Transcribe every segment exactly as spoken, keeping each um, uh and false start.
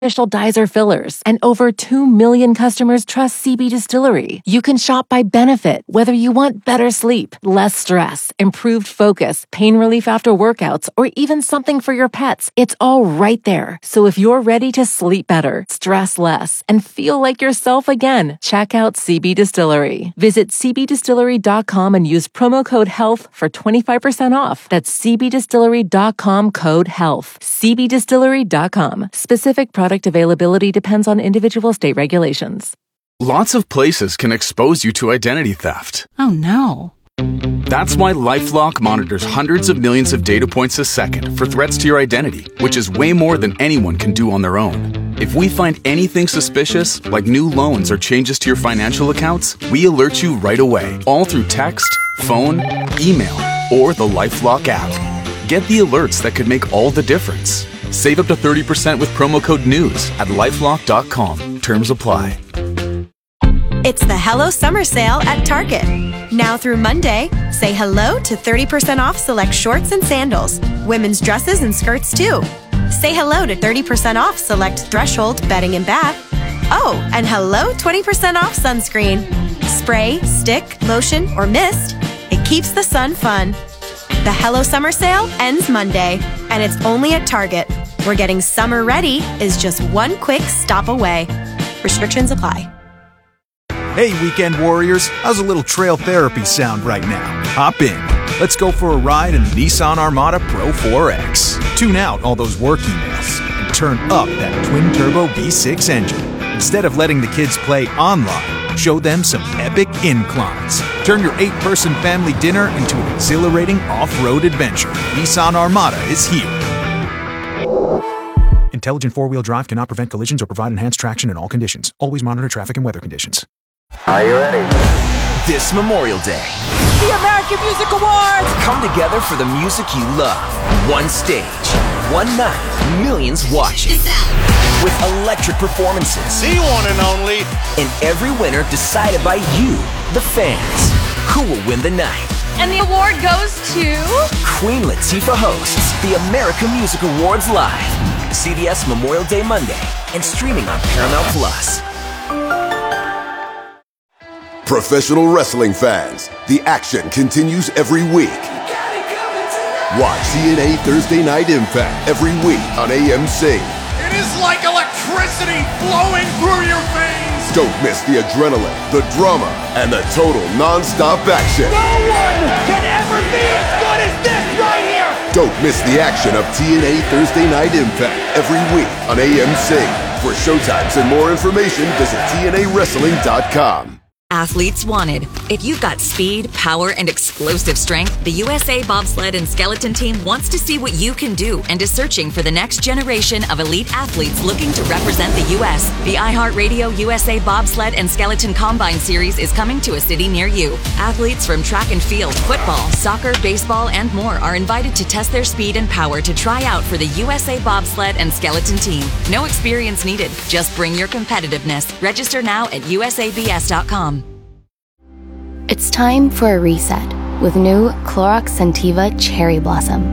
artificial dyes or fillers, and over two million customers trust C B Distillery. You can shop by benefit, whether you want better sleep, less stress, improved focus, pain relief after workouts, or even something for your pets. It's all right there. So if you're ready to sleep better, stress less, and feel like yourself again, check out C B Distillery. Visit c b distillery dot com and use promo code HEALTH for twenty-five percent off. That's c b distillery dot com code HEALTH. c b distillery dot com. Specific product availability depends on individual state regulations. Lots of places can expose you to identity theft. Oh no. That's why LifeLock monitors hundreds of millions of data points a second for threats to your identity, which is way more than anyone can do on their own. If we find anything suspicious, like new loans or changes to your financial accounts, we alert you right away, all through text, phone, email, or the LifeLock app. Get the alerts that could make all the difference. Save up to thirty percent with promo code NEWS at lifelock dot com. Terms apply. It's the Hello Summer Sale at Target. Now through Monday, say hello to thirty percent off select shorts and sandals, women's dresses and skirts too. Say hello to thirty percent off select Threshold bedding and bath. Oh, and hello twenty percent off sunscreen. Spray, stick, lotion, or mist. It keeps the sun fun. The Hello Summer Sale ends Monday, and it's only at Target, where getting summer ready is just one quick stop away. Restrictions apply. Hey, weekend warriors, how's a little trail therapy sound right now? Hop in. Let's go for a ride in the Nissan Armada Pro four X. Tune out all those work emails and turn up that twin-turbo V six engine. Instead of letting the kids play online, show them some epic inclines. Turn your eight-person family dinner into an exhilarating off-road adventure. Nissan Armada is here. Intelligent four-wheel drive cannot prevent collisions or provide enhanced traction in all conditions. Always monitor traffic and weather conditions. Are you ready? This Memorial Day, the American Music Awards come together for the music you love. One stage, one night, millions watching. With electric performances. The one and only. And every winner decided by you, the fans. Who will win the night? And the award goes to... Queen Latifah hosts the American Music Awards live. C B S Memorial Day Monday and streaming on Paramount Plus. Professional wrestling fans, the action continues every week. Watch T N A Thursday Night Impact every week on A M C. It is like electricity flowing through your veins. Don't miss the adrenaline, the drama, and the total non-stop action. No one can ever be as good as this right here. Don't miss the action of T N A Thursday Night Impact every week on A M C. For showtimes and more information, visit T N A wrestling dot com. Athletes wanted. If you've got speed, power, and explosive strength, the U S A Bobsled and Skeleton Team wants to see what you can do and is searching for the next generation of elite athletes looking to represent the U S The iHeartRadio U S A Bobsled and Skeleton Combine Series is coming to a city near you. Athletes from track and field, football, soccer, baseball, and more are invited to test their speed and power to try out for the U S A Bobsled and Skeleton Team. No experience needed. Just bring your competitiveness. Register now at U S A B S dot com. It's time for a reset with new Clorox Scentiva Cherry Blossom.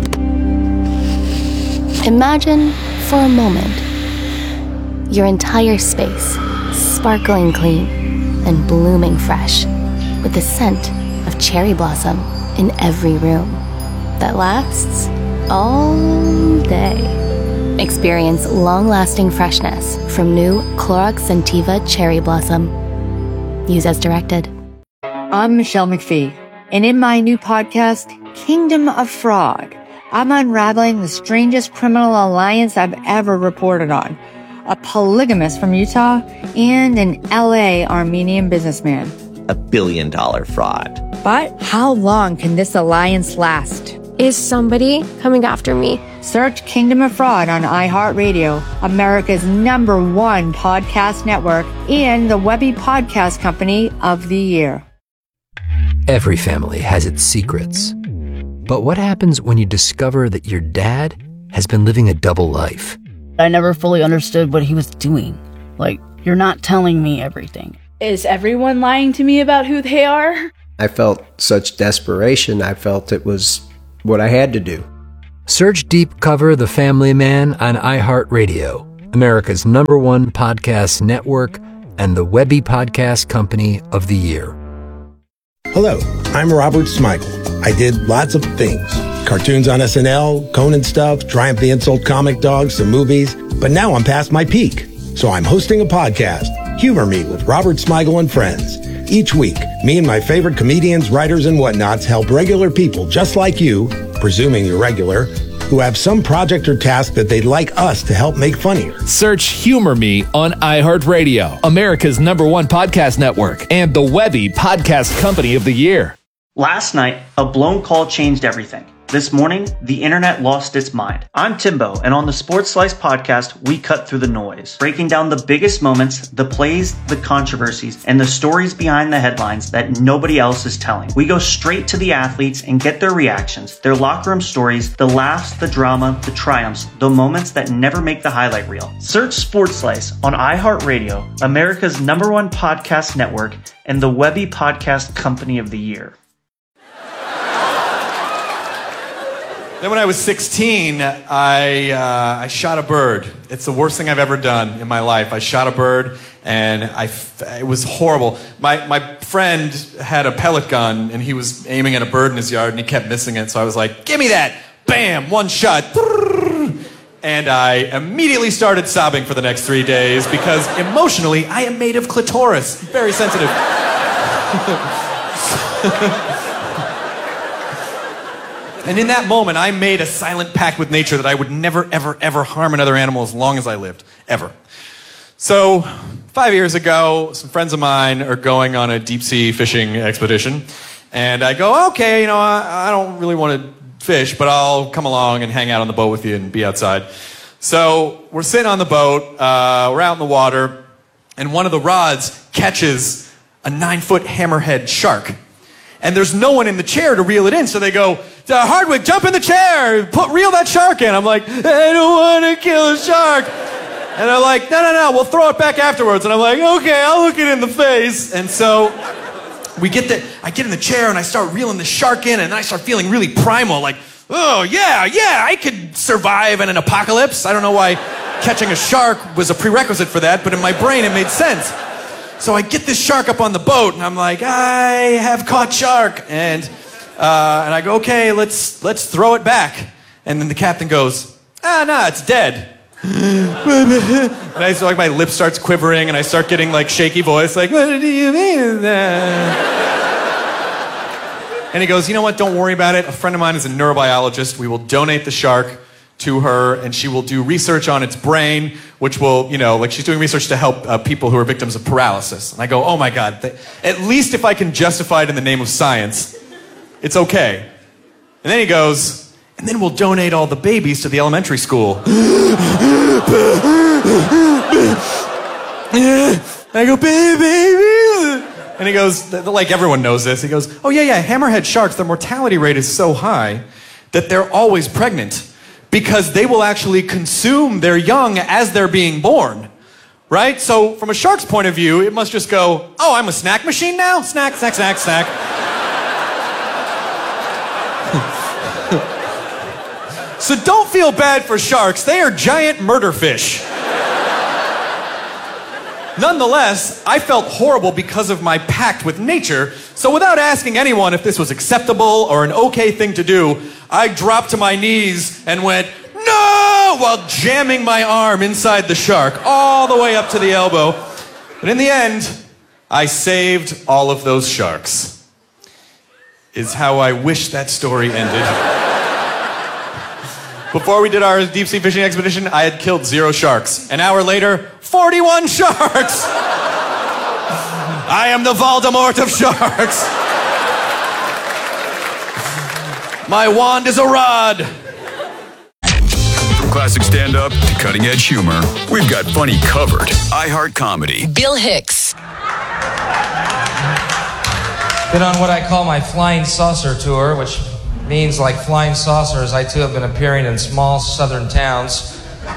Imagine, for a moment, your entire space sparkling clean and blooming fresh with the scent of cherry blossom in every room that lasts all day. Experience long-lasting freshness from new Clorox Scentiva Cherry Blossom. Use as directed. I'm Michelle McPhee, and in my new podcast, Kingdom of Fraud, I'm unraveling the strangest criminal alliance I've ever reported on. A polygamist from Utah and an L A Armenian businessman. A billion dollar fraud. But how long can this alliance last? Is somebody coming after me? Search Kingdom of Fraud on iHeartRadio, America's number one podcast network, and the Webby Podcast Company of the Year. Every family has its secrets. But what happens when you discover that your dad has been living a double life? I never fully understood what he was doing. Like, you're not telling me everything. Is everyone lying to me about who they are? I felt such desperation. I felt it was what I had to do. Search Deep Cover The Family Man on iHeartRadio America's number one podcast network, and the Webby Podcast Company of the Year. Hello, I'm Robert Smigel. I did lots of things. Cartoons on S N L, Conan stuff, Triumph the Insult Comic Dog, some movies. But now I'm past my peak. So I'm hosting a podcast, Humor Me with Robert Smigel and Friends. Each week, me and my favorite comedians, writers, and whatnots help regular people just like you, presuming you're regular, who have some project or task that they'd like us to help make funnier. Search Humor Me on iHeartRadio, America's number one podcast network, and the Webby Podcast Company of the Year. Last night, a blown call changed everything. This morning, the internet lost its mind. I'm Timbo, and on the Sports Slice podcast, we cut through the noise, breaking down the biggest moments, the plays, the controversies, and the stories behind the headlines that nobody else is telling. We go straight to the athletes and get their reactions, their locker room stories, the laughs, the drama, the triumphs, the moments that never make the highlight reel. Search Sports Slice on iHeartRadio, America's number one podcast network, and the Webby Podcast Company of the Year. Then when I was sixteen, I uh, I shot a bird. It's the worst thing I've ever done in my life. I shot a bird, and I f- it was horrible. My my friend had a pellet gun, and he was aiming at a bird in his yard, and he kept missing it. So I was like, "Give me that!" Bam! One shot. And I immediately started sobbing for the next three days because emotionally, I am made of clitoris. Very sensitive. And in that moment, I made a silent pact with nature that I would never, ever, ever harm another animal as long as I lived. Ever. So, five years ago, some friends of mine are going on a deep-sea fishing expedition. And I go, okay, you know, I, I don't really want to fish, but I'll come along and hang out on the boat with you and be outside. So, we're sitting on the boat, uh, we're out in the water, and one of the rods catches a nine-foot hammerhead shark. And there's no one in the chair to reel it in, so they go, Hardwick, jump in the chair, put reel that shark in. I'm like, I don't want to kill a shark. And they're like, no, no, no, we'll throw it back afterwards. And I'm like, okay, I'll look it in the face. And so we get the, I get in the chair and I start reeling the shark in, and then I start feeling really primal, like, oh, yeah, yeah, I could survive in an apocalypse. I don't know why catching a shark was a prerequisite for that, but in my brain it made sense. So I get this shark up on the boat, and I'm like, I have caught shark. And uh, and I go, okay, let's let's throw it back. And then the captain goes, ah, no, it's dead. And I so like my lip starts quivering, and I start getting like shaky voice, like, what do you mean that? And he goes, you know what? Don't worry about it. A friend of mine is a neurobiologist. We will donate the shark to her, and she will do research on its brain, which will, you know, like she's doing research to help uh, people who are victims of paralysis. And I go, oh my God, th- at least if I can justify it in the name of science, it's okay. And then he goes, and then we'll donate all the babies to the elementary school. And I go, baby. And he goes, like everyone knows this, he goes, oh yeah, yeah, hammerhead sharks, their mortality rate is so high that they're always pregnant, because they will actually consume their young as they're being born, right? So from a shark's point of view, it must just go, oh, I'm a snack machine now? Snack, snack, snack, snack. So don't feel bad for sharks. They are giant murder fish. Nonetheless, I felt horrible because of my pact with nature, so without asking anyone if this was acceptable or an okay thing to do, I dropped to my knees and went, no, while jamming my arm inside the shark, all the way up to the elbow. But in the end, I saved all of those sharks. Is how I wish that story ended. Before we did our deep sea fishing expedition, I had killed zero sharks. An hour later, forty-one sharks! I am the Voldemort of sharks! My wand is a rod! From classic stand-up to cutting-edge humor, we've got funny covered. iHeart Comedy. Bill Hicks. Been on what I call my flying saucer tour, which means, like flying saucers, I too have been appearing in small southern towns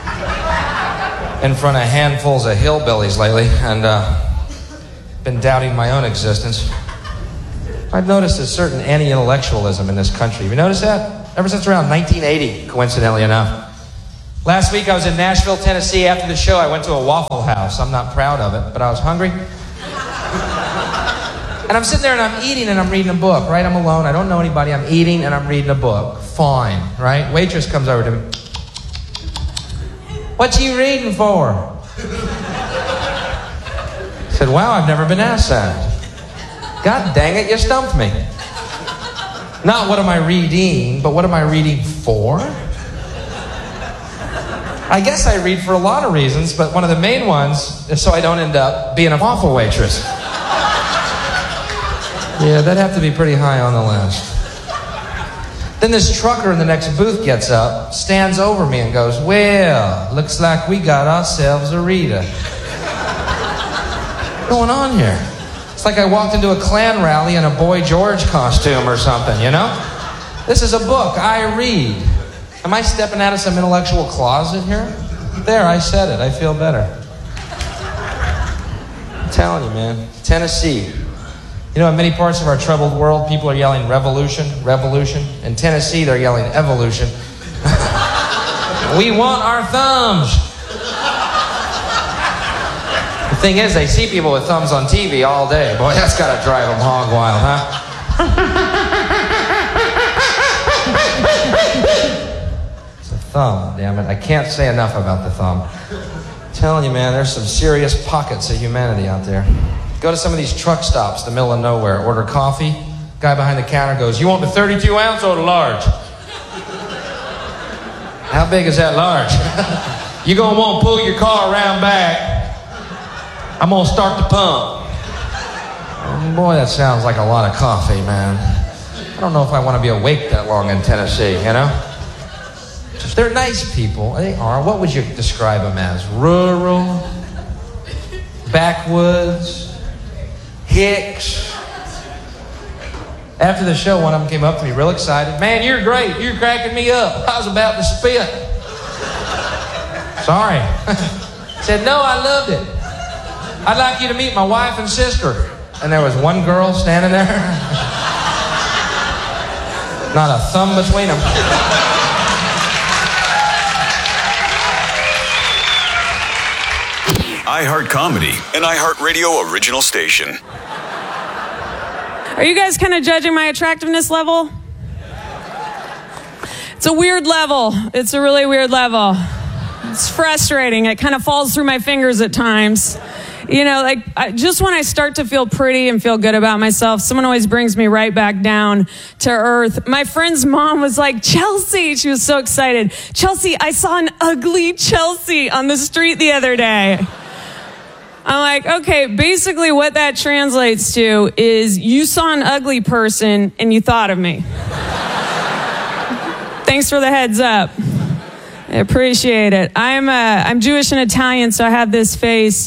in front of handfuls of hillbillies lately, and uh, been doubting my own existence. I've noticed a certain anti-intellectualism in this country. Have you noticed that? Ever since around nineteen eighty, coincidentally enough. Last week I was in Nashville, Tennessee. After the show, I went to a Waffle House. I'm not proud of it, but I was hungry. And I'm sitting there and I'm eating and I'm reading a book, right? I'm alone. I don't know anybody. I'm eating and I'm reading a book. Fine, right? Waitress comes over to me. What you reading for? I said, wow, I've never been asked that. God dang it, you stumped me. Not what am I reading, but what am I reading for? I guess I read for a lot of reasons, but one of the main ones is so I don't end up being a waffle waitress. Yeah, that'd have to be pretty high on the list. Then this trucker in the next booth gets up, stands over me and goes, well, looks like we got ourselves a reader. What's going on here? It's like I walked into a Klan rally in a Boy George costume or something, you know? This is a book I read. Am I stepping out of some intellectual closet here? There, I said it. I feel better. I'm telling you, man. Tennessee. You know, in many parts of our troubled world, people are yelling revolution, revolution. In Tennessee, they're yelling evolution. We want our thumbs. The thing is, they see people with thumbs on T V all day. Boy, that's got to drive them hog wild, huh? Thumb, damn it. I can't say enough about the thumb. I'm telling you, man, there's some serious pockets of humanity out there. Go to some of these truck stops, the middle of nowhere, order coffee. Guy behind the counter goes, you want the thirty-two ounce or the large? How big is that large? You're going to want to pull your car around back. I'm going to start the pump. Oh, boy, that sounds like a lot of coffee, man. I don't know if I want to be awake that long in Tennessee, you know? They're nice people. They are. What would you describe them as? Rural? Backwoods? Hicks? After the show, one of them came up to me real excited. Man, you're great. You're cracking me up. I was about to spit. Sorry. Said, no, I loved it. I'd like you to meet my wife and sister. And there was one girl standing there. Not a thumb between them. iHeart Comedy, an iHeartRadio original station. Are you guys kind of judging my attractiveness level? It's a weird level. It's a really weird level. It's frustrating. It kind of falls through my fingers at times. You know, like, I, just when I start to feel pretty and feel good about myself, someone always brings me right back down to earth. My friend's mom was like, Chelsea, she was so excited. Chelsea, I saw an ugly Chelsea on the street the other day. I'm like, okay, basically what that translates to is you saw an ugly person and you thought of me. Thanks for the heads up. I appreciate it. I'm uh, I'm Jewish and Italian, so I have this face.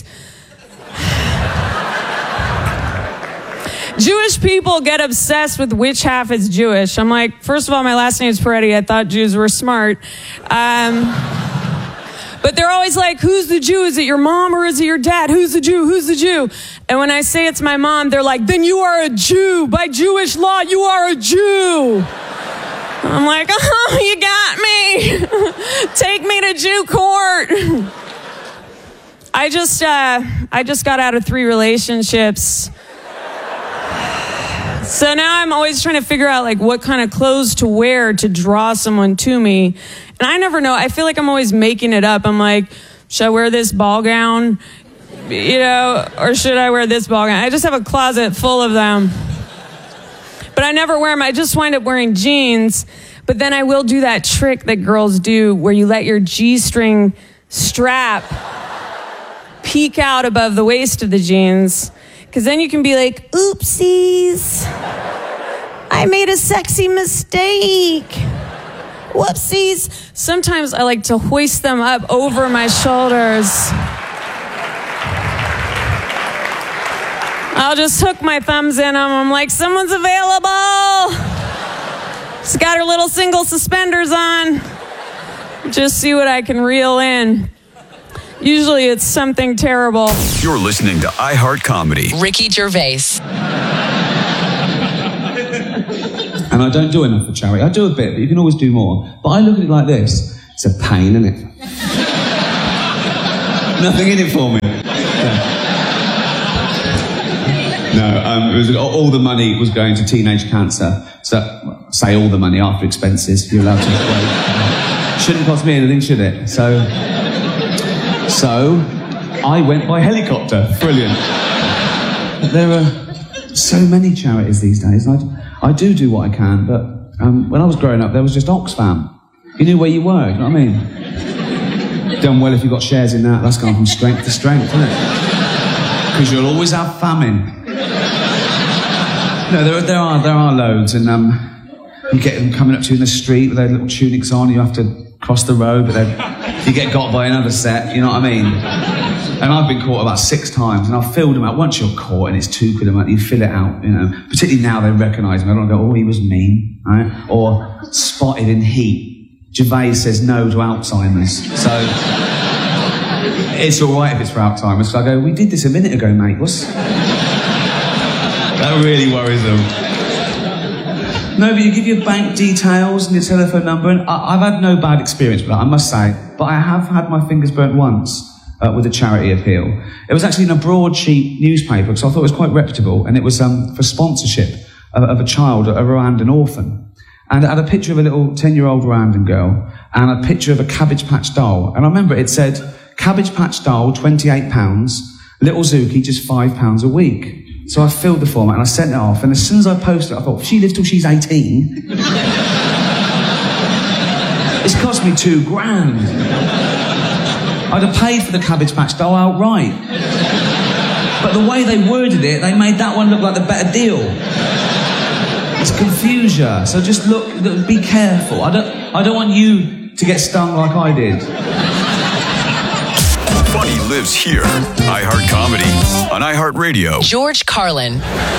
Jewish people get obsessed with which half is Jewish. I'm like, first of all, my last name is Peretti. I thought Jews were smart. Um... But they're always like, who's the Jew? Is it your mom or is it your dad? Who's the Jew? Who's the Jew? And when I say it's my mom, they're like, then you are a Jew. By Jewish law, you are a Jew. I'm like, oh, you got me. Take me to Jew court. I just, uh, I just got out of three relationships. So now I'm always trying to figure out like what kind of clothes to wear to draw someone to me. And I never know. I feel like I'm always making it up. I'm like, should I wear this ball gown? You know, or should I wear this ball gown? I just have a closet full of them. But I never wear them. I just wind up wearing jeans. But then I will do that trick that girls do where you let your G-string strap peek out above the waist of the jeans. Because then you can be like, oopsies. I made a sexy mistake. Whoopsies. Sometimes I like to hoist them up over my shoulders. I'll just hook my thumbs in them. I'm like, someone's available. She's got her little single suspenders on. Just see what I can reel in. Usually it's something terrible. You're listening to iHeart Comedy. Ricky Gervais. And I don't do enough for charity. I do a bit, but you can always do more. But I look at it like this. It's a pain, isn't it? Nothing in it for me. No, um, it was, all the money was going to teenage cancer. So, say all the money after expenses. You're allowed to wait. Shouldn't cost me anything, should it? So, so I went by helicopter. Brilliant. There are so many charities these days. I, I do do what I can, but um, when I was growing up, there was just Oxfam. You knew where you were, you know what I mean? Done well if you got shares in that. That's gone from strength to strength, isn't it? Because you'll always have famine. No, there, there are there are loads, and um, you get them coming up to you in the street with their little tunics on. You have to cross the road, but then you get got by another set. You know what I mean? And I've been caught about six times, and I've filled them out. Once you're caught and it's two quid a month, you fill it out. You know, particularly now they recognise me. I don't go, oh, he was mean, right? Or spotted in heat. Gervais says no to Alzheimer's, so it's all right if it's for Alzheimer's. So I go, we did this a minute ago, mate. What's That really worries them. No, but you give your bank details and your telephone number, and I, I've had no bad experience with that, I must say. But I have had my fingers burnt once uh, with a charity appeal. It was actually in a broadsheet newspaper, because I thought it was quite reputable, and it was um, for sponsorship of, of a child, a Rwandan orphan. And it had a picture of a little ten-year-old Rwandan girl, and a picture of a Cabbage Patch doll. And I remember it said, Cabbage Patch doll, twenty-eight pounds, little Zuki, just five pounds a week. So I filled the format and I sent it off, and as soon as I posted it, I thought, if she lives till she's eighteen, it's cost me two grand. I'd have paid for the Cabbage Patch doll outright. But the way they worded it, they made that one look like the better deal. It's confusion. So just look, look, be careful. I don't, I don't want you to get stung like I did. Funny lives here. iHeart Comedy on iHeart Radio. George Carlin.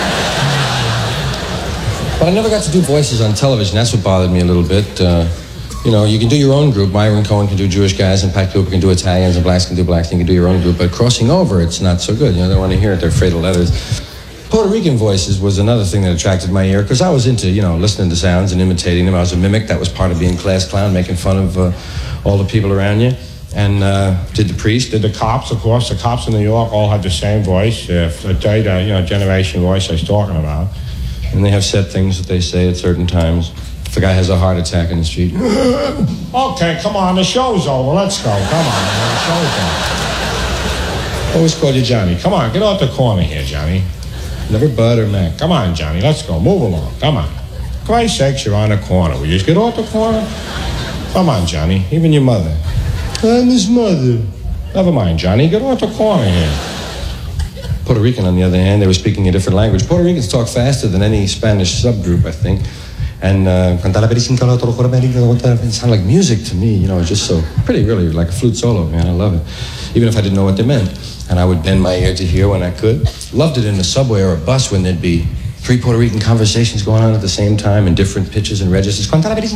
But I never got to do voices on television. That's what bothered me a little bit. Uh, you know, you can do your own group. Myron Cohen can do Jewish guys, and Pat Cooper can do Italians, and blacks can do blacks. You can do your own group. But crossing over, it's not so good. You know, they don't want to hear it. They're afraid of letters. Puerto Rican voices was another thing that attracted my ear, because I was into, you know, listening to sounds and imitating them. I was a mimic. That was part of being class clown, making fun of uh, all the people around you. And uh, did the priest, did the cops, of course. The cops in New York all had the same voice, uh, the data, you know, generation voice I was talking about. And they have set things that they say at certain times. If the guy has a heart attack in the street, okay, come on, the show's over, let's go, come on, the show's over. Always call you Johnny. Come on, get out the corner here, Johnny. Never Bud or Mac. Come on, Johnny, let's go, move along, come on. For Christ's sakes, you're on the corner. Will you just get out the corner? Come on, Johnny, even your mother. I'm his mother. Never mind, Johnny. Get off the corner here. Puerto Rican, on the other hand, they were speaking a different language. Puerto Ricans talk faster than any Spanish subgroup, I think. And uh, it sounded like music to me, you know, just so pretty, really, like a flute solo, man. I love it. Even if I didn't know what they meant. And I would bend my ear to hear when I could. Loved it in the subway or a bus when there'd be three Puerto Rican conversations going on at the same time in different pitches and registers. I think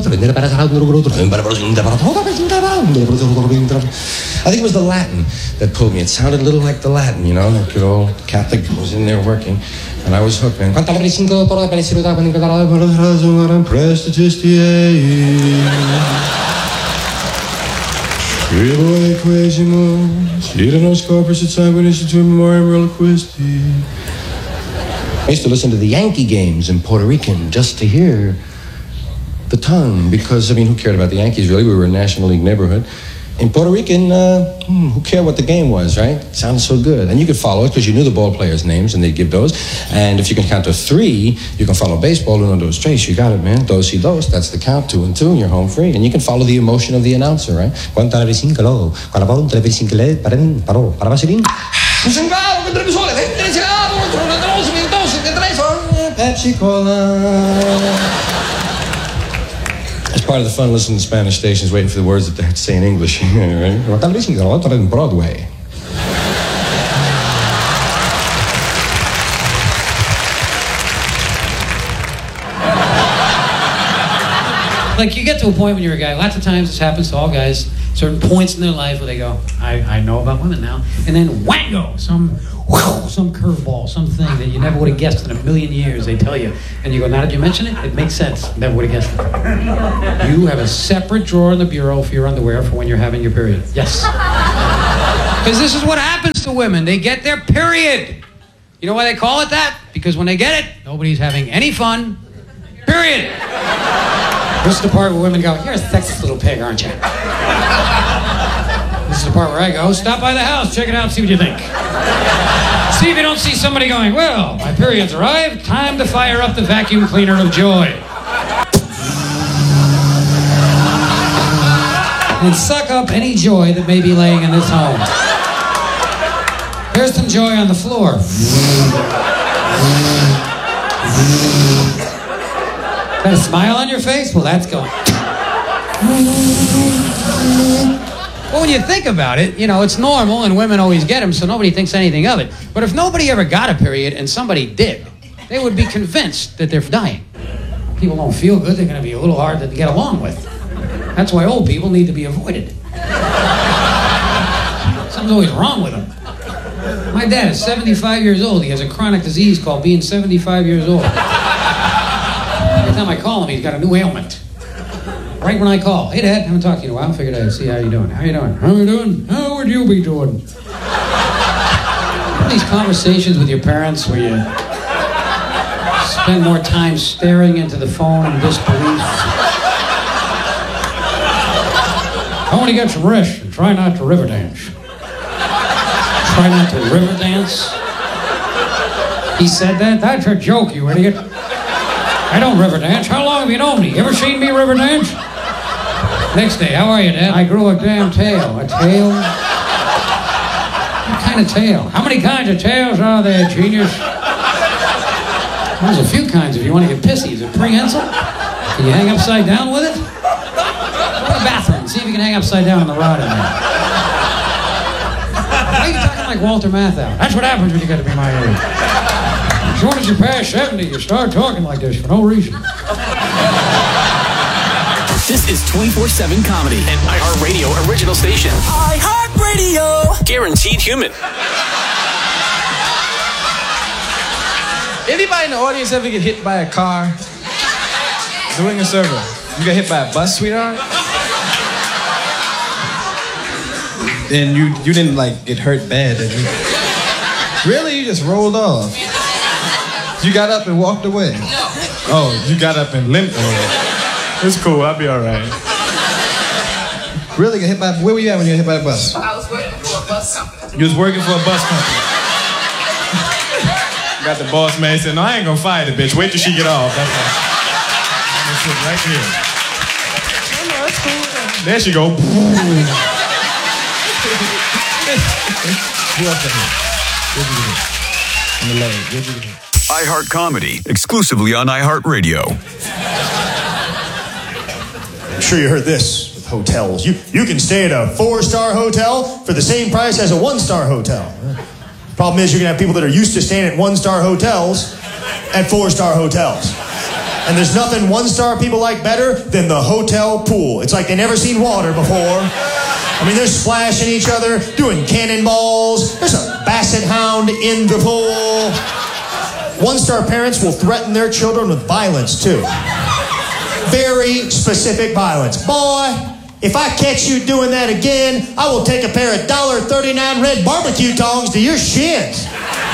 it was the Latin that pulled me. It sounded a little like the Latin, you know, that good old Catholic was in there working, and I was hooked, man. I used to listen to the Yankee games in Puerto Rican just to hear the tongue, because, I mean, who cared about the Yankees, really? We were a National League neighborhood. In Puerto Rican, uh, hmm, who cared what the game was, right? It sounded so good. And you could follow it because you knew the ball players' names, and they'd give those. And if you can count to three, you can follow baseball, uno, dos, tres. You got it, man. Dos y dos. That's the count, two and two, and you're home free. And you can follow the emotion of the announcer, right? Pepsi Cola. It's part of the fun listening to Spanish stations, waiting for the words that they have to say in English. Right? Broadway. Like, you get to a point when you're a guy, lots of times this happens to all guys, certain points in their life where they go, I I, I know about women now. And then whango, some whew, some curveball, something that you never would have guessed in a million years. They tell you, and you go, now that you mention it, it makes sense. Never would have guessed it. You have a separate drawer in the bureau for your underwear for when you're having your period. Yes. Because this is what happens to women. They get their period. You know why they call it that? Because when they get it, nobody's having any fun. Period. This is the part where women go, you're a sexist little pig, aren't you? This is the part where I go, stop by the house, check it out, see what you think. See if you don't see somebody going, well, my period's arrived, time to fire up the vacuum cleaner of joy. And suck up any joy that may be laying in this home. Here's some joy on the floor. Got a smile on your face? Well, that's going. Well, when you think about it, you know, it's normal and women always get them, so nobody thinks anything of it. But if nobody ever got a period and somebody did, they would be convinced that they're dying. People don't feel good, they're going to be a little hard to get along with. That's why old people need to be avoided. Something's always wrong with them. My dad is seventy-five years old. He has a chronic disease called being seventy-five years old. Every time I call him, he's got a new ailment. Right when I call, hey Dad, haven't talked to you in a while. Figured I'd see how you doing. How you doing? How you doing? How would you be doing? These conversations with your parents where you spend more time staring into the phone in disbelief. I want to get some rest and try not to river dance. Try not to river dance? He said that? That's a joke, you idiot. I don't river dance. How long have you known me? You ever seen me river dance? Next day, how are you, Dad? I grew a damn tail. A tail? What kind of tail? How many kinds of tails are there, genius? There's a few kinds if you want to get pissy. Is it prehensile? Can you hang upside down with it? Go to the bathroom. See if you can hang upside down on the rod in there. Why are you talking like Walter Matthau? That's what happens when you get to be my age. As soon as you pass seventy, you start talking like this for no reason. This is twenty-four seven Comedy, an iHeartRadio original station. iHeartRadio! Guaranteed human. Anybody in the audience ever get hit by a car? Doing a server. You got hit by a bus, sweetheart? And you, you didn't, like, get hurt bad, did you? Really? You just rolled off? You got up and walked away? Oh, you got up and limped away. It's cool, I'll be all right. Really got hit by, where were you at when you got hit by a bus? I was working for a bus company. You was working for a bus company. Got the boss man said, no, I ain't gonna fire the bitch. Wait till she get off. That's all. I'm gonna sit right here. Oh, no, that's cool. There she go. Who else in here? Where'd you get hit? On the leg. Where'd you get hit? iHeart Comedy, exclusively on iHeartRadio. I'm sure you heard this with hotels. You, you can stay at a four-star hotel for the same price as a one-star hotel. Problem is, you're going to have people that are used to staying at one-star hotels at four-star hotels. And there's nothing one-star people like better than the hotel pool. It's like they never seen water before. I mean, they're splashing each other, doing cannonballs. There's a basset hound in the pool. One-star parents will threaten their children with violence, too. Very specific violence. Boy, if I catch you doing that again, I will take a pair of one dollar thirty-nine red barbecue tongs to your shins.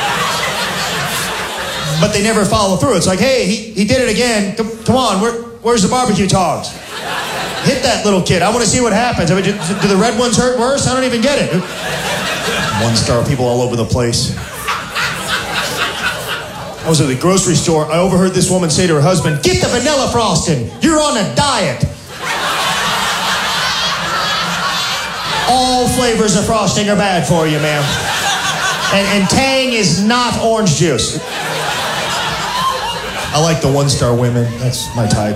But they never follow through. It's like, hey, he, he did it again. Come, come on, where, where's the barbecue tongs? Hit that little kid. I want to see what happens. I mean, do, do the red ones hurt worse? I don't even get it. One-star people all over the place. I was at the grocery store. I overheard this woman say to her husband, get the vanilla frosting. You're on a diet. All flavors of frosting are bad for you, ma'am. And, and Tang is not orange juice. I like the one-star women. That's my type.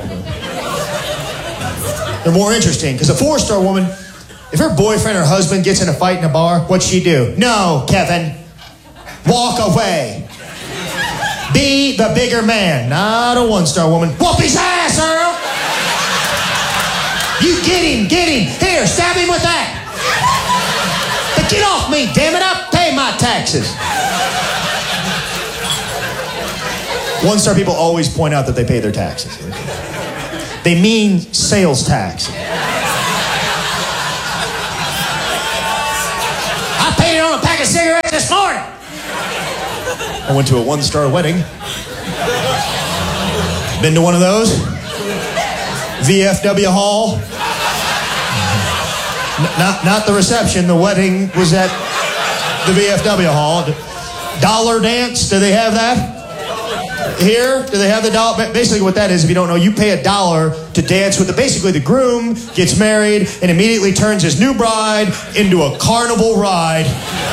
They're more interesting, because a four-star woman, if her boyfriend or husband gets in a fight in a bar, what's she do? No, Kevin. Walk away. Be the bigger man, not a one-star woman. Whoop his ass, Earl! You get him, get him. Here, stab him with that. Get off me, damn it! I pay my taxes. One-star people always point out that they pay their taxes. They mean sales tax. I paid it on a pack of cigarettes this morning. I went to a one-star wedding. Been to one of those? V F W Hall. N- not, not the reception. The wedding was at the V F W Hall. Dollar dance. Do they have that? Here, do they have the dollar? Basically what that is, if you don't know, you pay a dollar to dance with the, basically the groom gets married and immediately turns his new bride into a carnival ride.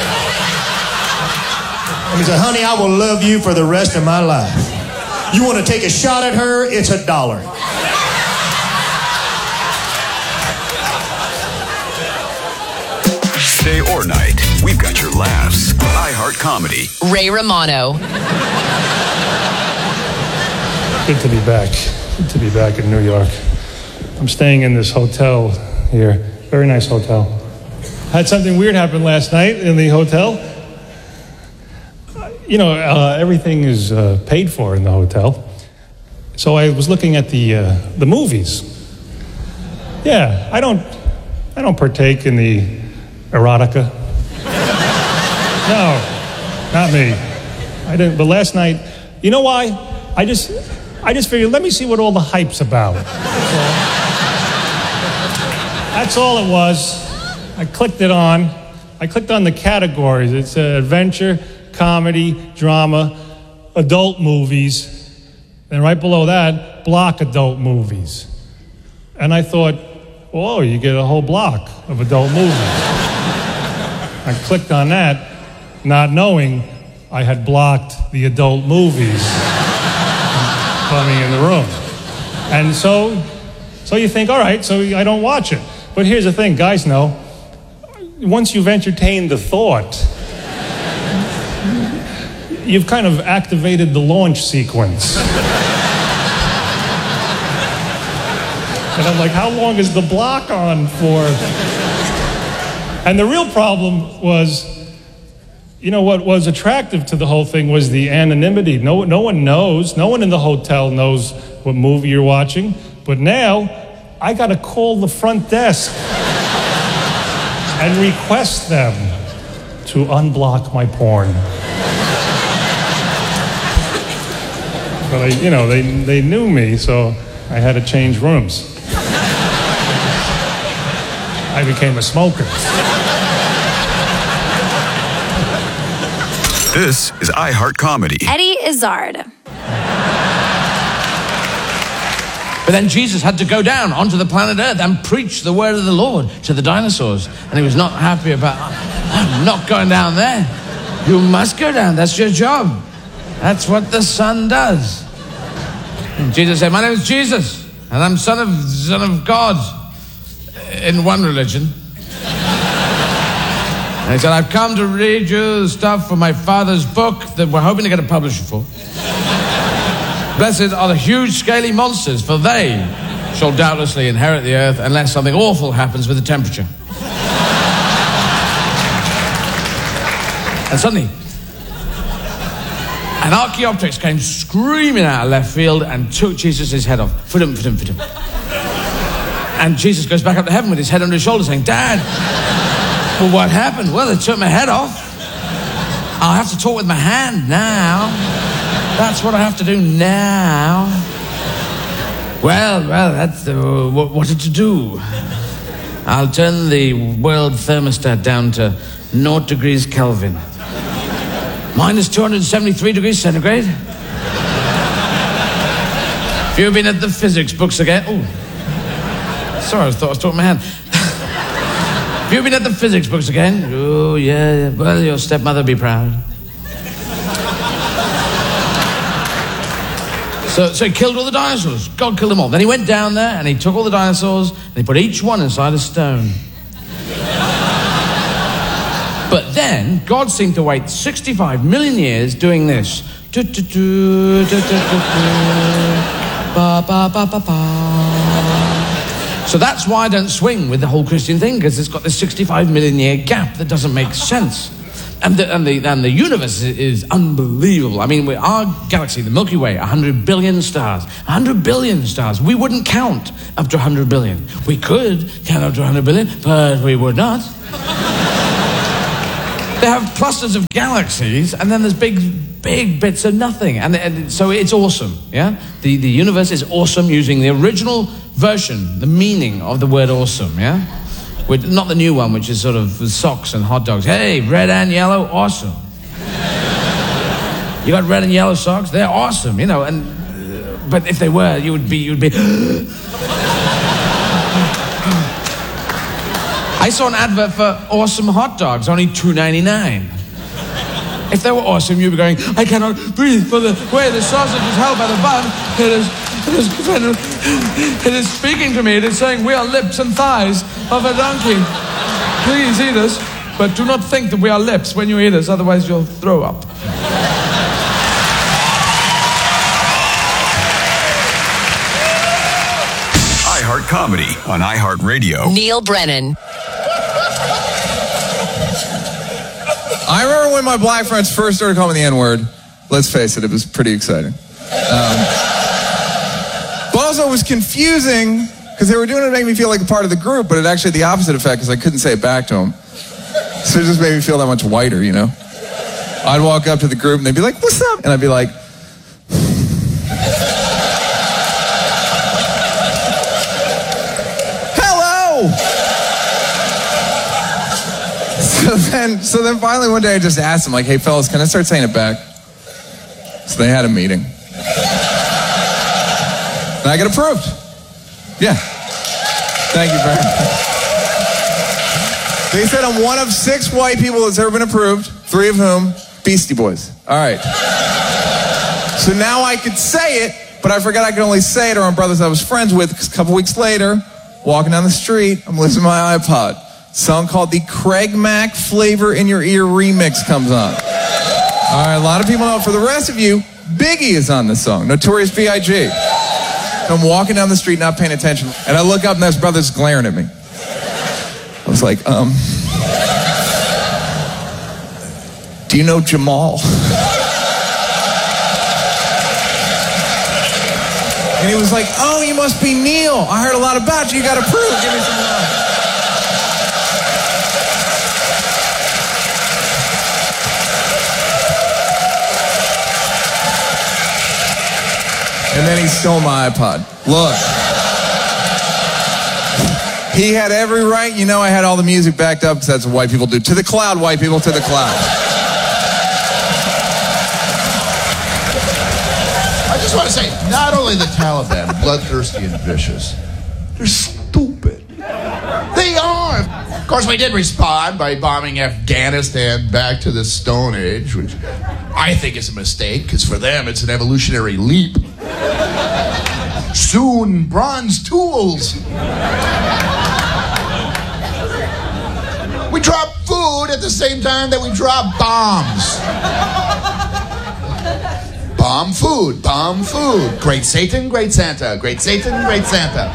And he said, honey, I will love you for the rest of my life. You want to take a shot at her, it's a dollar. Day or night, we've got your laughs. iHeart Comedy. Ray Romano. Good to be back. Good to be back in New York. I'm staying in this hotel here. Very nice hotel. Had something weird happen last night in the hotel. You know, uh, everything is uh, paid for in the hotel. So I was looking at the uh, the movies. Yeah, I don't I don't partake in the erotica. No, not me. I didn't. But last night, you know why? I just I just figured, let me see what all the hype's about. That's all. That's all it was. I clicked it on. I clicked on the categories. It's uh, adventure, comedy, drama, adult movies. And right below that, block adult movies. And I thought, whoa, you get a whole block of adult movies. I clicked on that, not knowing I had blocked the adult movies coming in the room. And so, so you think, all right, so I don't watch it. But here's the thing, guys know, once you've entertained the thought, you've kind of activated the launch sequence. And I'm like, how long is the block on for? And the real problem was, you know, what was attractive to the whole thing was the anonymity. No, no one knows. No one in the hotel knows what movie you're watching. But now, I got to call the front desk and request them to unblock my porn. But I, you know, they they knew me, so I had to change rooms. I became a smoker. This is iHeart Comedy. Eddie Izzard. But then Jesus had to go down onto the planet Earth and preach the word of the Lord to the dinosaurs. And he was not happy about, I'm not going down there. You must go down. That's your job. That's what the Son does. And Jesus said, my name is Jesus, and I'm son of, son of God in one religion. And he said, I've come to read you the stuff from my Father's book that we're hoping to get a publisher for. Blessed are the huge, scaly monsters, for they shall doubtlessly inherit the earth unless something awful happens with the temperature. And suddenly, an Archaeopteryx came screaming out of left field and took Jesus' head off. Fudum, fudum, fudum. And Jesus goes back up to heaven with his head under his shoulder saying, Dad, well, what happened? Well, they took my head off. I'll have to talk with my hand now. That's what I have to do now. Well, well, that's the, what, what did you do? I'll turn the world thermostat down to naught degrees Kelvin. Minus two hundred seventy-three degrees centigrade. Have you been at the physics books again? Oh, sorry, I thought I was talking my hand. Have you been at the physics books again? Oh, yeah. Well, your stepmother be proud. So, so he killed all the dinosaurs. God killed them all. Then he went down there and he took all the dinosaurs and he put each one inside a stone. But then God seemed to wait sixty-five million years doing this. Do, do, do, do, do, do, do. Ba, ba, ba, ba, ba. So that's why I don't swing with the whole Christian thing, because it's got this sixty-five million year gap that doesn't make sense. And the, and the, and the universe is, is unbelievable. I mean, we, our galaxy, the Milky Way, one hundred billion stars. one hundred billion stars. We wouldn't count up to one hundred billion. We could count up to one hundred billion, but we would not. They have clusters of galaxies, and then there's big, big bits of nothing. And, and so it's awesome, yeah? The, the universe is awesome using the original version, the meaning of the word awesome, yeah? With, not the new one, which is sort of with socks and hot dogs. Hey, red and yellow, awesome. You got red and yellow socks? They're awesome, you know. And uh, but if they were, you would be, you'd be. I saw an advert for awesome hot dogs, only two ninety-nine. If they were awesome, you'd be going, I cannot breathe for the way the sausage is held by the bun. It is, it is, it is speaking to me. It is saying, we are lips and thighs of a donkey. Please eat us, but do not think that we are lips when you eat us, otherwise you'll throw up. iHeart Comedy on iHeartRadio. Neil Brennan. I remember when my black friends first started calling me the N-word. Let's face it, it was pretty exciting. Um, but also it was confusing because they were doing it to make me feel like a part of the group, but it actually had the opposite effect because I couldn't say it back to them. So it just made me feel that much whiter, you know? I'd walk up to the group and they'd be like, what's up? And I'd be like, hello! So then, so then finally one day I just asked them, like, hey fellas, can I start saying it back? So they had a meeting. And I got approved. Yeah. Thank you very much. They said I'm one of six white people that's ever been approved, three of whom, Beastie Boys. All right. So now I could say it, but I forgot I could only say it around brothers I was friends with, because a couple weeks later, walking down the street, I'm listening to my iPod. A song called the Craig Mack Flavor in Your Ear remix comes on. All right, a lot of people know. For the rest of you, Biggie is on this song, Notorious B I G I'm walking down the street not paying attention, and I look up and there's brothers glaring at me. I was like, um, do you know Jamal? And he was like, oh, you must be Neil. I heard a lot about you. You got approved. Give me some love. And then he stole my iPod. Look. He had every right. You know I had all the music backed up because that's what white people do. To the cloud, white people, to the cloud. I just want to say, not only the Taliban, bloodthirsty and vicious, they're stupid. They are. Of course, we did respond by bombing Afghanistan back to the Stone Age, which I think is a mistake, because for them it's an evolutionary leap. Soon, bronze tools. We drop food at the same time that we drop bombs. Bomb food, bomb food. Great Satan, great Santa. Great Satan, great Santa.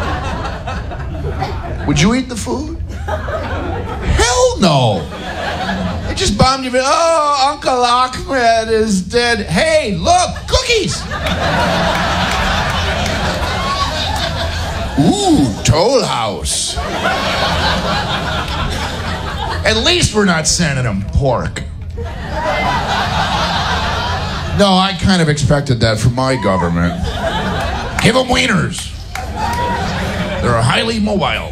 Would you eat the food? Hell no. They just bombed you. Oh, Uncle Ahmed is dead. Hey, look, cookies. Ooh, Toll House. At least we're not sending them pork. No, I kind of expected that from my government. Give them wieners. They're highly mobile.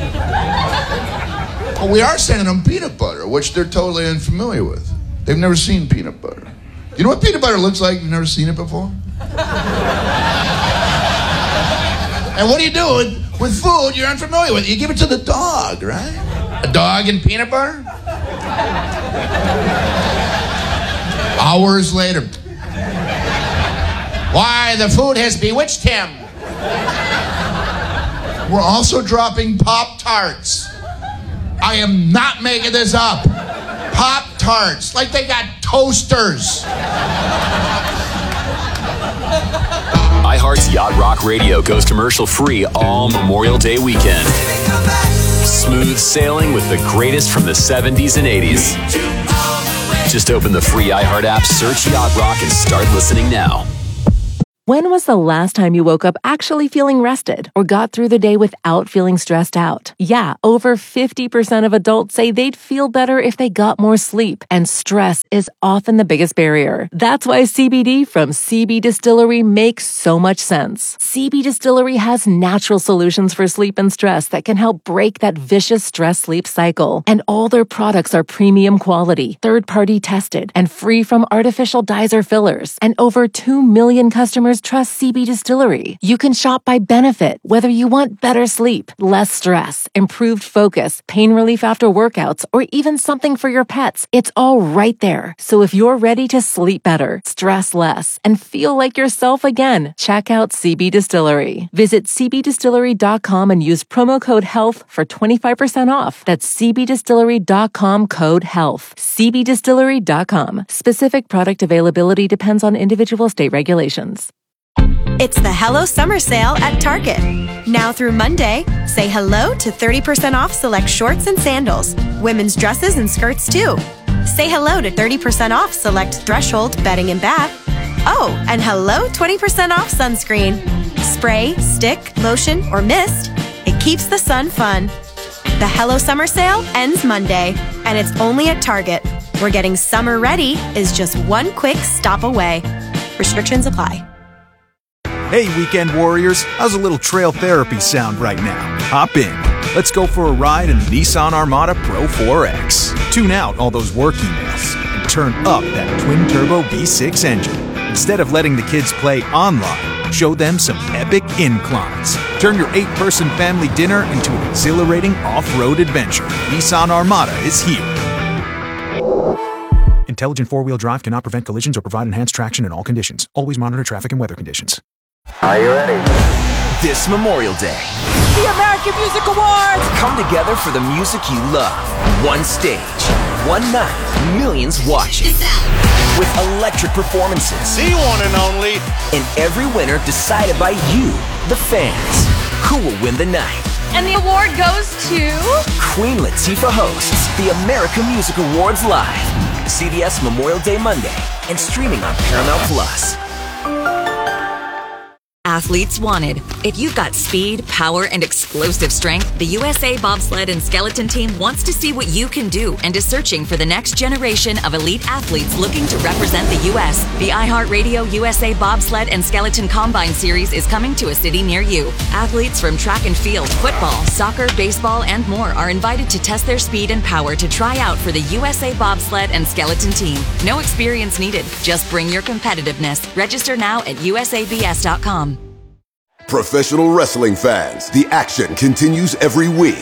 But we are sending them peanut butter, which they're totally unfamiliar with. They've never seen peanut butter. You know what peanut butter looks like? You've never seen it before? And what do you do with, with food you're unfamiliar with? You give it to the dog, right? A dog and peanut butter? Hours later. Why, the food has bewitched him. We're also dropping Pop-Tarts. I am not making this up. Pop-Tarts, like they got toasters. iHeart's Yacht Rock Radio goes commercial free all Memorial Day weekend. Smooth sailing with the greatest from the seventies and eighties. Just open the free iHeart app, search Yacht Rock, and start listening now. When was the last time you woke up actually feeling rested or got through the day without feeling stressed out? Yeah, over fifty percent of adults say they'd feel better if they got more sleep, and stress is often the biggest barrier. That's why C B D from C B Distillery makes so much sense. C B Distillery has natural solutions for sleep and stress that can help break that vicious stress-sleep cycle. And all their products are premium quality, third-party tested, and free from artificial dyes or fillers. And over two million customers trust C B Distillery. You can shop by benefit, whether you want better sleep, less stress, improved focus, pain relief after workouts, or even something for your pets. It's all right there. So if you're ready to sleep better, stress less, and feel like yourself again, check out C B Distillery. Visit c b distillery dot com and use promo code HEALTH for twenty-five percent off. That's c b distillery dot com code HEALTH. c b distillery dot com. Specific product availability depends on individual state regulations. It's the Hello Summer Sale at Target. Now through Monday, say hello to thirty percent off select shorts and sandals, women's dresses and skirts too. Say hello to thirty percent off select Threshold bedding and bath. Oh, and hello twenty percent off sunscreen. Spray, stick, lotion, or mist. It keeps the sun fun. The Hello Summer Sale ends Monday, and it's only at Target, where getting summer ready is just one quick stop away. Restrictions apply. Hey, weekend warriors, how's a little trail therapy sound right now? Hop in. Let's go for a ride in the Nissan Armada Pro four X. Tune out all those work emails and turn up that twin-turbo V six engine. Instead of letting the kids play online, show them some epic inclines. Turn your eight-person family dinner into an exhilarating off-road adventure. Nissan Armada is here. Intelligent four-wheel drive cannot prevent collisions or provide enhanced traction in all conditions. Always monitor traffic and weather conditions. Are you ready? This Memorial Day, the American Music Awards come together for the music you love. One stage, one night, millions watching. With electric performances. The one and only. And every winner decided by you, the fans. Who will win the night? And the award goes to... Queen Latifah hosts the American Music Awards live. C B S Memorial Day Monday and streaming on Paramount Plus. Athletes wanted. If you've got speed, power, and explosive strength, the U S A Bobsled and Skeleton Team wants to see what you can do and is searching for the next generation of elite athletes looking to represent the U S. The iHeartRadio U S A Bobsled and Skeleton Combine Series is coming to a city near you. Athletes from track and field, football, soccer, baseball, and more are invited to test their speed and power to try out for the U S A Bobsled and Skeleton Team. No experience needed. Just bring your competitiveness. Register now at U S A B S dot com. Professional wrestling fans, the action continues every week.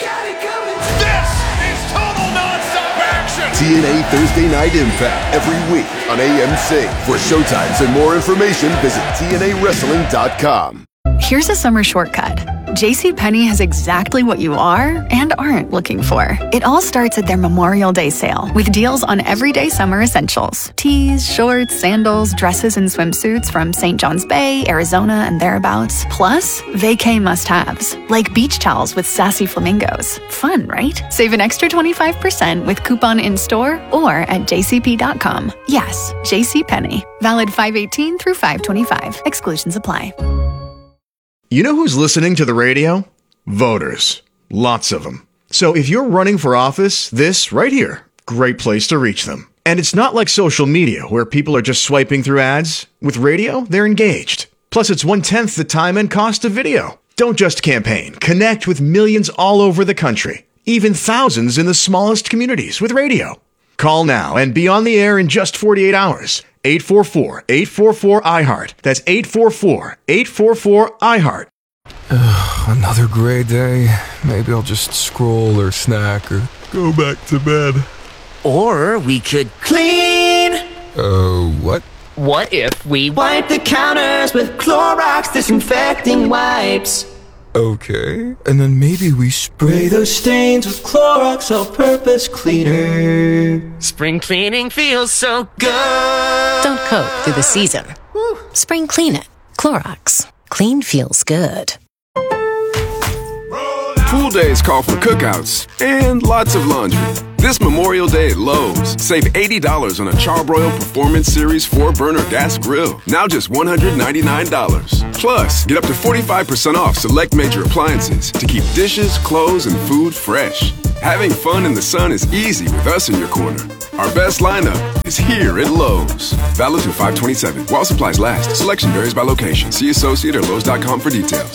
This is total nonstop action! T N A Thursday Night Impact every week on A M C. For showtimes and more information, visit T N A wrestling dot com. Here's a summer shortcut. JCPenney has exactly what you are and aren't looking for. It all starts at their Memorial Day sale with deals on everyday summer essentials. Tees, shorts, sandals, dresses, and swimsuits from Saint John's Bay, Arizona, and thereabouts. Plus, vacay must-haves, like beach towels with sassy flamingos. Fun, right? Save an extra twenty-five percent with coupon in-store or at j c p dot com. Yes, JCPenney. Valid five eighteen through five twenty-five. Exclusions apply. You know who's listening to the radio? Voters. Lots of them. So if you're running for office, this right here, great place to reach them. And it's not like social media where people are just swiping through ads. With radio, they're engaged. Plus, it's one-tenth the time and cost of video. Don't just campaign. Connect with millions all over the country. Even thousands in the smallest communities with radio. Call now and be on the air in just forty-eight hours. eight four four, eight four four, I heart. That's eight four four, eight four four, I heart. Another gray day. Maybe I'll just scroll or snack or go back to bed. Or we could clean. Oh, uh, what? What if we wipe the counters with Clorox disinfecting wipes? Okay, and then maybe we spray those stains with Clorox all-purpose cleaner. Spring cleaning feels so good. Don't coat through the season. Spring clean it Clorox. Clean feels good. Pool days call for cookouts and lots of laundry. This Memorial Day at Lowe's, save eighty dollars on a Charbroil Performance Series four burner gas grill. Now just one hundred ninety-nine dollars. Plus, get up to forty-five percent off select major appliances to keep dishes, clothes, and food fresh. Having fun in the sun is easy with us in your corner. Our best lineup is here at Lowe's. Valid through five twenty-seven. While supplies last. Selection varies by location. See associate or Lowe's dot com for details.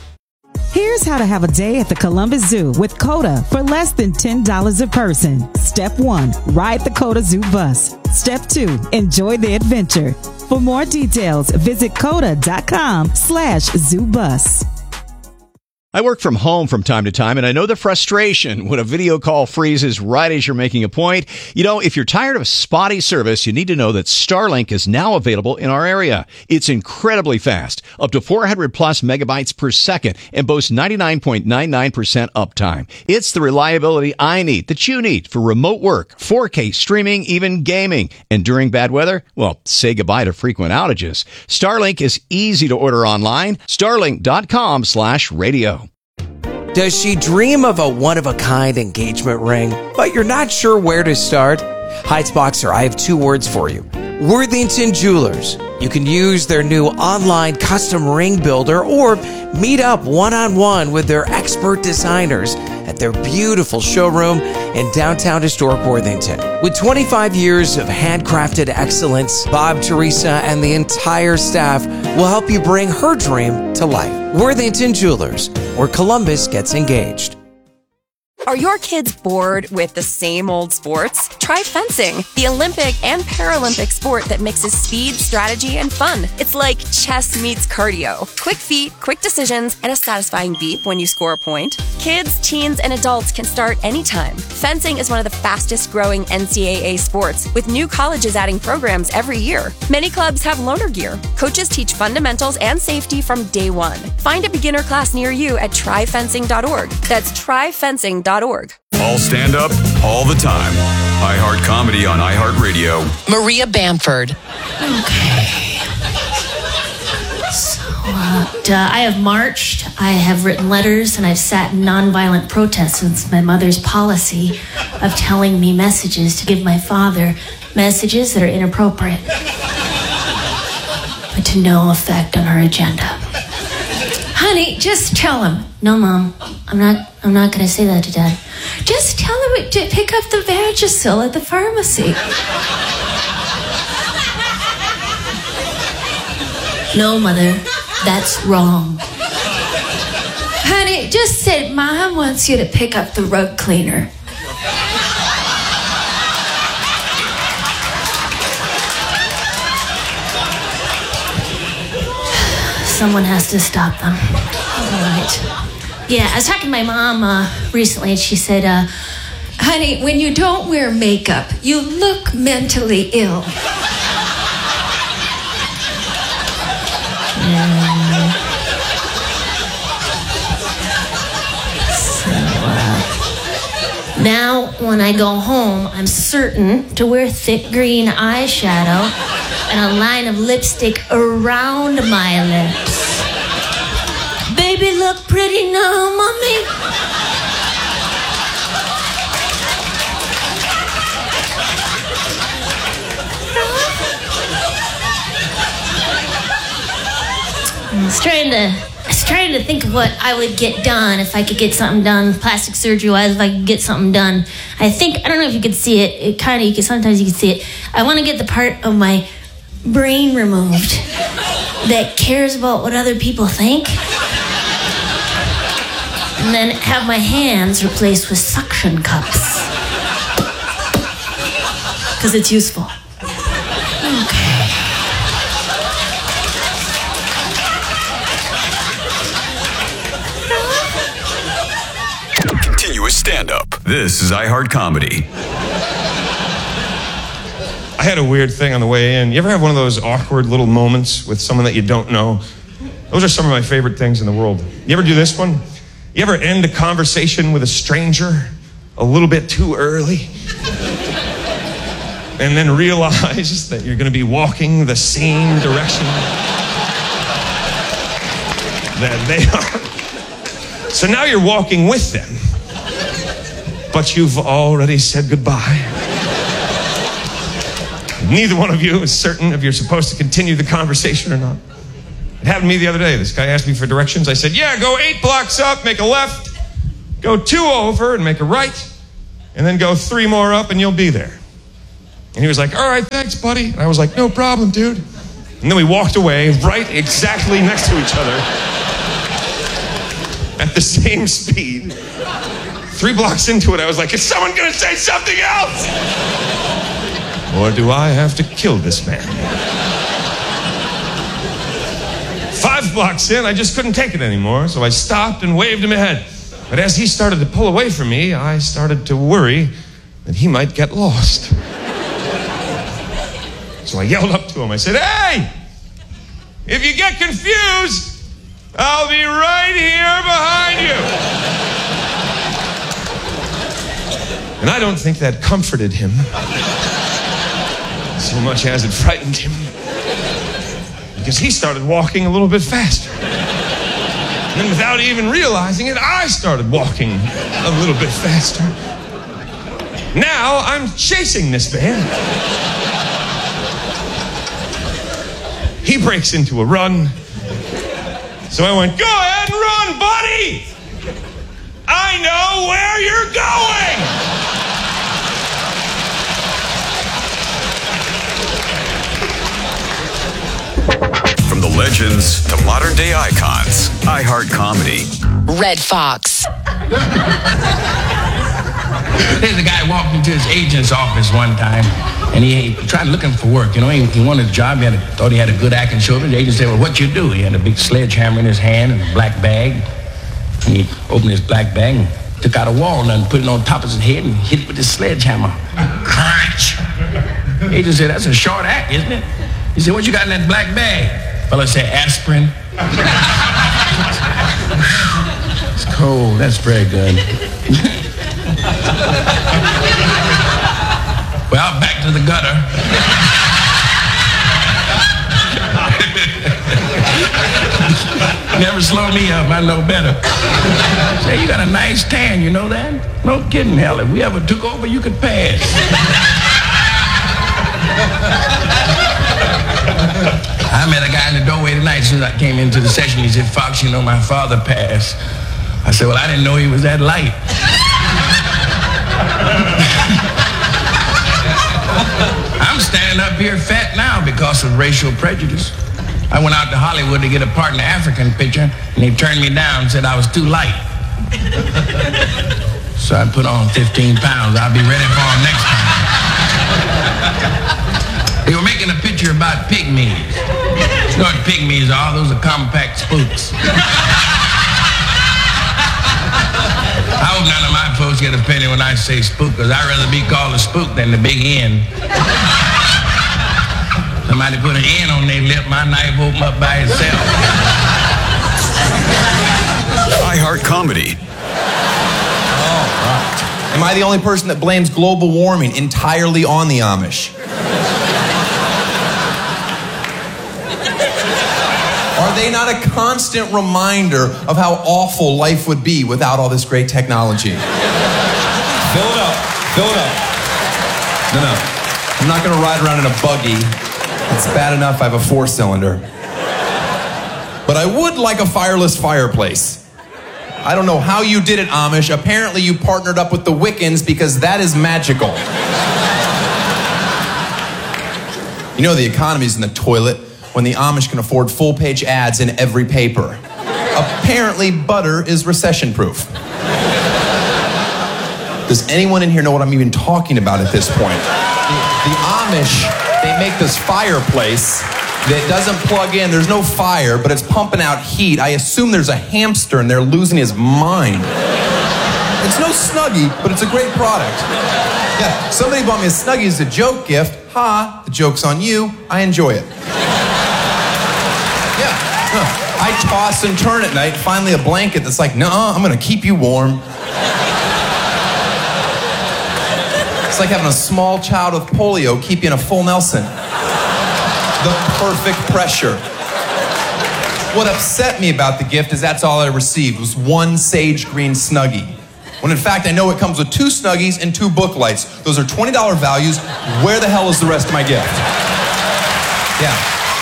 Here's how to have a day at the Columbus Zoo with COTA for less than ten dollars a person. Step one, ride the COTA Zoo bus. Step two, enjoy the adventure. For more details, visit COTA.com slash zoo bus. I work from home from time to time, and I know the frustration when a video call freezes right as you're making a point. You know, if you're tired of spotty service, you need to know that Starlink is now available in our area. It's incredibly fast, up to four hundred plus megabytes per second, and boasts ninety-nine point nine nine percent uptime. It's the reliability I need, that you need, for remote work, four K streaming, even gaming. And during bad weather, well, say goodbye to frequent outages. Starlink is easy to order online. Starlink.com slash radio. Does she dream of a one-of-a-kind engagement ring, but you're not sure where to start? Heights-Boxer, I have two words for you. Worthington Jewelers. You can use their new online custom ring builder or meet up one-on-one with their expert designers at their beautiful showroom in downtown historic Worthington. With twenty-five years of handcrafted excellence, Bob, Teresa, and the entire staff will help you bring her dream to life. Worthington Jewelers, where Columbus gets engaged. Are your kids bored with the same old sports? Try fencing, the Olympic and Paralympic sport that mixes speed, strategy, and fun. It's like chess meets cardio. Quick feet, quick decisions, and a satisfying beep when you score a point. Kids, teens, and adults can start anytime. Fencing is one of the fastest growing N C double A sports, with new colleges adding programs every year. Many clubs have loaner gear. Coaches teach fundamentals and safety from day one. Find a beginner class near you at try fencing dot org. That's try fencing dot org. All stand up, all the time. iHeart Comedy on iHeartRadio. Maria Bamford. Okay. So, uh, I have marched, I have written letters, and I've sat in nonviolent protest since my mother's policy of telling me messages to give my father messages that are inappropriate, but to no effect on her agenda. Honey, just tell him. No, Mom, I'm not. I'm not going to say that to Dad. Just tell him to pick up the Vagisil at the pharmacy. No, Mother, that's wrong. Honey, just say Mom wants you to pick up the rug cleaner. Someone has to stop them. All right. Yeah, I was talking to my mom uh, recently, and she said, uh, honey, when you don't wear makeup, you look mentally ill. Mm. So, uh, now, when I go home, I'm certain to wear thick green eyeshadow and a line of lipstick around my lips. Baby, look pretty now, Mommy. I was trying to, I was trying to think of what I would get done if I could get something done, plastic surgery-wise, if I could get something done. I think, I don't know if you could see it, it kind of, you can, sometimes you can see it. I want to get the part of my brain removed that cares about what other people think. And then have my hands replaced with suction cups. Because it's useful. Okay. Continuous stand-up. This is iHeart Comedy. I had a weird thing on the way in. You ever have one of those awkward little moments with someone that you don't know? Those are some of my favorite things in the world. You ever do this one? You ever end a conversation with a stranger a little bit too early? And then realize that you're going to be walking the same direction that they are. So now you're walking with them, but you've already said goodbye. Neither one of you is certain if you're supposed to continue the conversation or not. It happened to me the other day. This guy asked me for directions. I said, yeah, go eight blocks up, make a left, go two over and make a right, and then go three more up and you'll be there. And he was like, all right, thanks, buddy. And I was like, no problem, dude. And then we walked away right exactly next to each other at the same speed. Three blocks into it, I was like, is someone going to say something else? Or do I have to kill this man? Five blocks in, I just couldn't take it anymore, so I stopped and waved him ahead. But as he started to pull away from me, I started to worry that he might get lost. So I yelled up to him. I said, hey, if you get confused, I'll be right here behind you. And I don't think that comforted him so much as it frightened him, because he started walking a little bit faster. And then without even realizing it, I started walking a little bit faster. Now I'm chasing this man. He breaks into a run. So I went, go ahead and run, buddy! I know where you're going! From the legends to modern day icons, iHeart Comedy. Red Fox. There's a guy walked into his agent's office one time, and he, he tried looking for work. You know, he, he wanted a job. He had a, thought he had a good acting show. The agent said, well, what you do? He had a big sledgehammer in his hand and a black bag. And he opened his black bag and took out a walnut and put it on top of his head and hit it with his sledgehammer. Crunch! The agent said, that's a short act, isn't it? He said, what you got in that black bag? Fella said, aspirin. It's cold. That's very good. Well, back to the gutter. Never slow me up. I know better. Say, you got a nice tan. You know that? No kidding, hell. If we ever took over, you could pass. I met a guy in the doorway tonight. As soon as I came into the session, he said, Fox, you know, my father passed. I said, well, I didn't know he was that light. I'm standing up here fat now because of racial prejudice. I went out to Hollywood to get a part in the African picture, and they turned me down and said I was too light. So I put on fifteen pounds. I'll be ready for them next time. They were making a picture about pygmies. You know what pygmies are? Those are compact spooks. I hope none of my folks get offended when I say spook, because I'd rather be called a spook than the big N. Somebody put an N on their lip, my knife opened up by itself. iHeart Comedy. All right. Am I the only person that blames global warming entirely on the Amish? Are they not a constant reminder of how awful life would be without all this great technology? Fill it up. Fill it up. No, no. I'm not going to ride around in a buggy. It's bad enough I have a four-cylinder. But I would like a fireless fireplace. I don't know how you did it, Amish. Apparently you partnered up with the Wiccans, because that is magical. You know the economy's in the toilet when the Amish can afford full-page ads in every paper. Apparently, butter is recession-proof. Does anyone in here know what I'm even talking about at this point? The, the Amish, they make this fireplace that doesn't plug in. There's no fire, but it's pumping out heat. I assume there's a hamster and they're losing his mind. It's no Snuggie, but it's a great product. Yeah, somebody bought me a Snuggie as a joke gift. Ha, the joke's on you. I enjoy it. I toss and turn at night, finally a blanket that's like, nuh-uh, I'm gonna keep you warm. It's like having a small child with polio keep you in a full Nelson. The perfect pressure. What upset me about the gift is that's all I received was one sage green Snuggie. When in fact, I know it comes with two Snuggies and two book lights. Those are twenty dollars values. Where the hell is the rest of my gift? Yeah.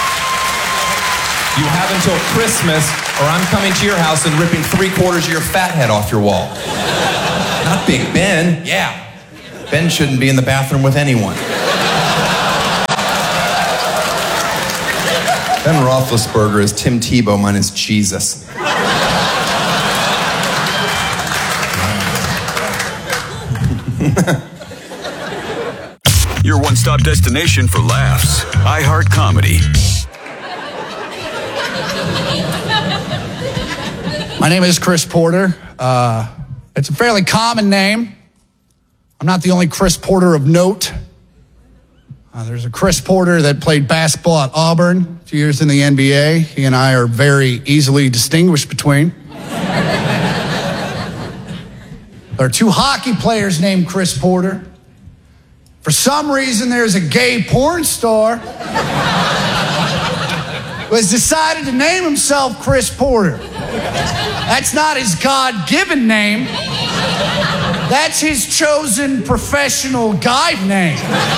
You have until Christmas, or I'm coming to your house and ripping three quarters of your fat head off your wall. Not Big Ben. Yeah. Ben shouldn't be in the bathroom with anyone. Ben Roethlisberger is Tim Tebow minus Jesus. Your one-stop destination for laughs. iHeart Comedy. My name is Chris Porter. Uh, it's a fairly common name. I'm not the only Chris Porter of note. Uh, there's a Chris Porter that played basketball at Auburn, two years in the N B A. He and I are very easily distinguished between. There are two hockey players named Chris Porter. For some reason, there's a gay porn star who has decided to name himself Chris Porter. That's not his God-given name. That's his chosen professional guide name.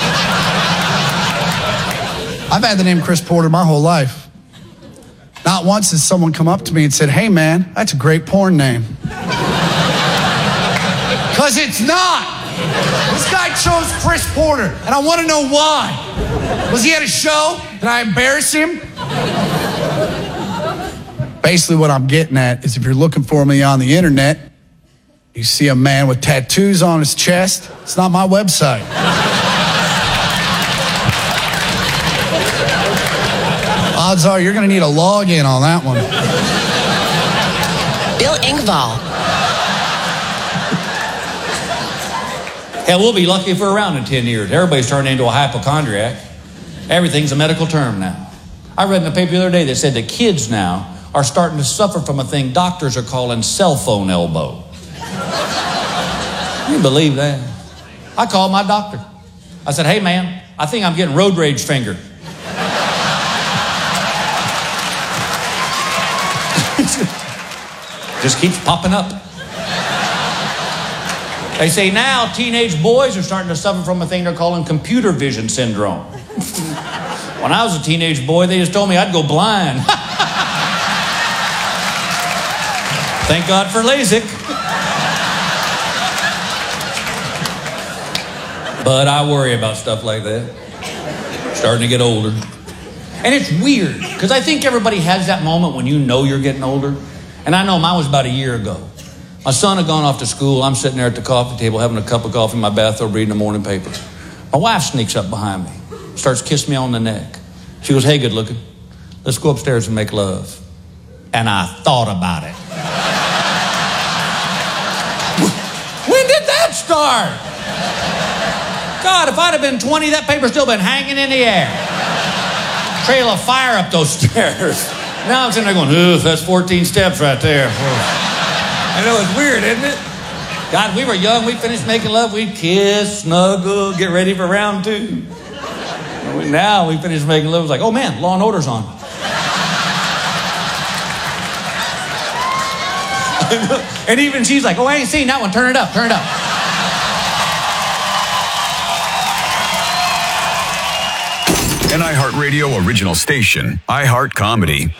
I've had the name Chris Porter my whole life. Not once has someone come up to me and said, "Hey man, that's a great porn name." Because it's not. This guy chose Chris Porter, and I want to know why. Was he at a show? Did I embarrass him? Basically what I'm getting at is if you're looking for me on the internet, you see a man with tattoos on his chest, it's not my website. Odds are you're going to need a login on that one. Bill Engvall. Hell, we'll be lucky if we're around in ten years. Everybody's turned into a hypochondriac. Everything's a medical term now. I read in the paper the other day that said that kids now are starting to suffer from a thing doctors are calling cell phone elbow. You believe that? I called my doctor. I said, "Hey man, I think I'm getting road rage finger." Just keeps popping up. They say now teenage boys are starting to suffer from a thing they're calling computer vision syndrome. When I was a teenage boy, they just told me I'd go blind. Thank God for LASIK. But I worry about stuff like that. Starting to get older. And it's weird, because I think everybody has that moment when you know you're getting older. And I know mine was about a year ago. My son had gone off to school. I'm sitting there at the coffee table having a cup of coffee in my bathrobe reading the morning paper. My wife sneaks up behind me, starts kissing me on the neck. She goes, "Hey, good looking, let's go upstairs and make love." And I thought about it. When did that start? God, if I'd have been twenty, that paper's still been hanging in the air. Trail of fire up those stairs. Now I'm sitting there going, "Ugh, that's fourteen steps right there." I know, it's weird, isn't it? God, we were young, we finished making love, we'd kiss, snuggle, get ready for round two. Now we finished making love, it's like, oh man, Law and Order's on. And even she's like, "Oh, I ain't seen that one, turn it up, turn it up." An iHeartRadio original station, iHeart Comedy.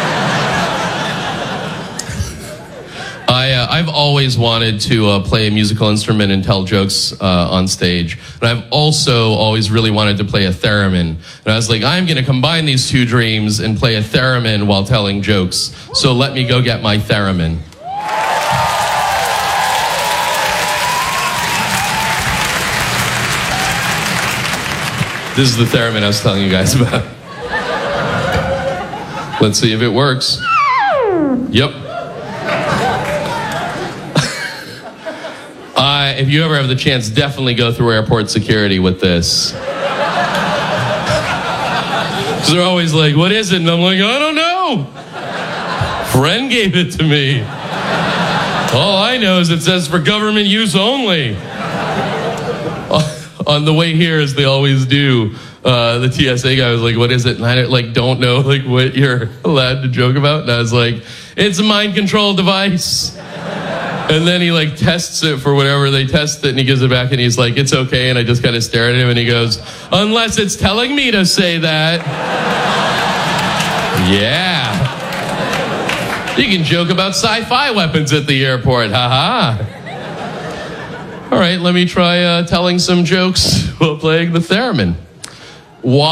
I, uh, I've always wanted to uh, play a musical instrument and tell jokes uh, on stage. And I've also always really wanted to play a theremin. And I was like, I'm going to combine these two dreams and play a theremin while telling jokes. So let me go get my theremin. This is the theremin I was telling you guys about. Let's see if it works. Yep. Uh, if you ever have the chance, definitely go through airport security with this. So they're always like, "What is it?" And I'm like, "I don't know. Friend gave it to me. All I know is it says for government use only." on the way here, as they always do, uh, the T S A guy was like, what is it? And I like don't know like what you're allowed to joke about. And I was like, it's a mind control device. And then he like tests it for whatever they test it, and he gives it back, and he's like, it's okay. And I just kind of stare at him, and he goes, unless it's telling me to say that. Yeah. You can joke about sci-fi weapons at the airport. Ha ha. All right, let me try uh, telling some jokes while playing the theremin. Why